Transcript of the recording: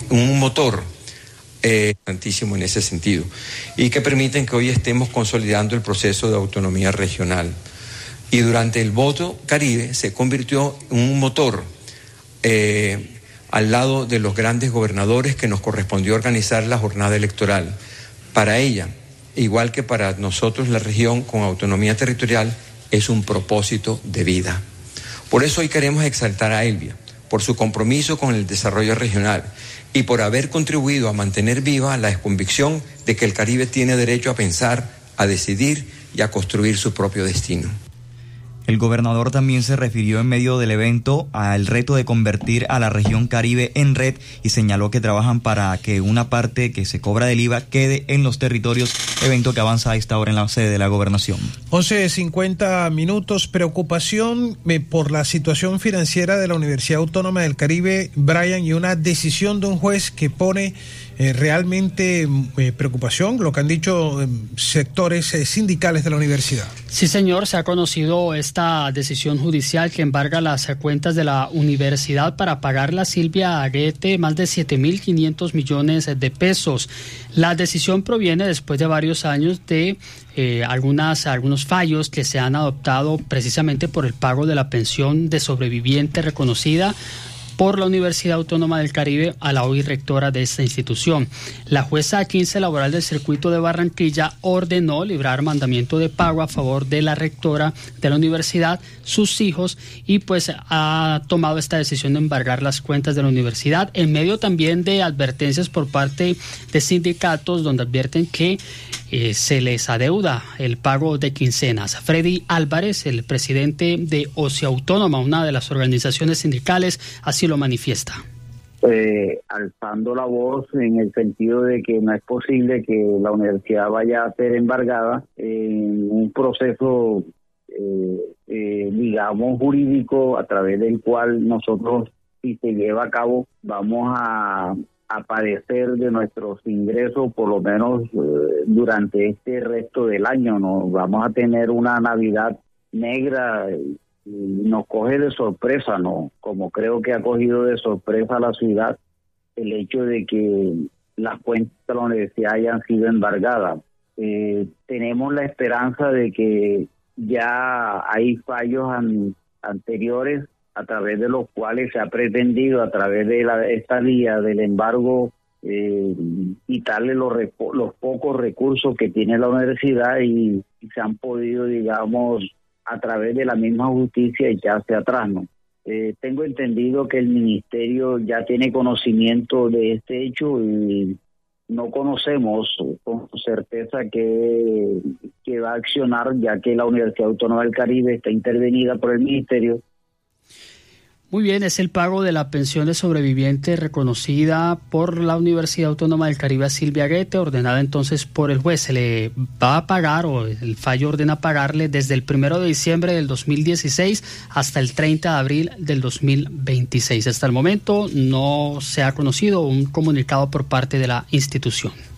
un motor importantísimo en ese sentido, y que permiten que hoy estemos consolidando el proceso de autonomía regional. Y durante el voto Caribe se convirtió en un motor al lado de los grandes gobernadores que nos correspondió organizar la jornada electoral. Para ella, igual que para nosotros, la región con autonomía territorial es un propósito de vida. Por eso hoy queremos exaltar a Elvia, por su compromiso con el desarrollo regional y por haber contribuido a mantener viva la convicción de que el Caribe tiene derecho a pensar, a decidir y a construir su propio destino. El gobernador también se refirió en medio del evento al reto de convertir a la región Caribe en red y señaló que trabajan para que una parte que se cobra del IVA quede en los territorios, evento que avanza a esta hora en la sede de la gobernación. 11:50. Preocupación por la situación financiera de la Universidad Autónoma del Caribe, Brian, y una decisión de un juez que pone realmente preocupación, lo que han dicho sectores sindicales de la universidad. Sí, señor, se ha conocido esta decisión judicial que embarga las cuentas de la universidad para pagarle a Silvia Aguete más de 7.500 millones de pesos. La decisión proviene después de varios años de algunos fallos que se han adoptado precisamente por el pago de la pensión de sobreviviente reconocida por la Universidad Autónoma del Caribe a la hoy rectora de esta institución. La jueza 15 laboral del circuito de Barranquilla ordenó librar mandamiento de pago a favor de la rectora de la universidad, sus hijos, y pues ha tomado esta decisión de embargar las cuentas de la universidad en medio también de advertencias por parte de sindicatos donde advierten que se les adeuda el pago de quincenas. Freddy Álvarez, el presidente de OCE Autónoma, una de las organizaciones sindicales, así lo manifiesta. Alzando la voz en el sentido de que no es posible que la universidad vaya a ser embargada en un proceso, digamos, jurídico a través del cual nosotros, si se lleva a cabo, vamos a padecer de nuestros ingresos por lo menos durante este resto del año, ¿no? Vamos a tener una Navidad negra y nos coge de sorpresa, ¿no? Como creo que ha cogido de sorpresa a la ciudad el hecho de que las cuentas de la universidad hayan sido embargadas. Tenemos la esperanza de que ya hay fallos anteriores a través de los cuales se ha pretendido, a través de esta vía del embargo, quitarle los pocos recursos que tiene la universidad y se han podido, digamos, a través de la misma justicia echarse atrás, ¿no? Tengo entendido que el ministerio ya tiene conocimiento de este hecho y no conocemos con certeza que va a accionar, ya que la Universidad Autónoma del Caribe está intervenida por el ministerio. Muy bien, es el pago de la pensión de sobreviviente reconocida por la Universidad Autónoma del Caribe a Silvia Aguete, ordenada entonces por el juez. Se le va a pagar, o el fallo ordena pagarle, desde el 1 de diciembre del 2016 hasta el 30 de abril del 2026. Hasta el momento no se ha conocido un comunicado por parte de la institución.